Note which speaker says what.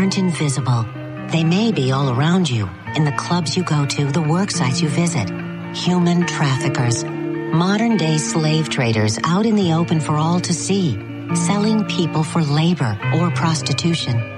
Speaker 1: aren't invisible. They may be all around you, in the clubs you go to, the work sites you visit. Human traffickers. Modern-day slave traders out in the open for all to see, selling people for labor or prostitution.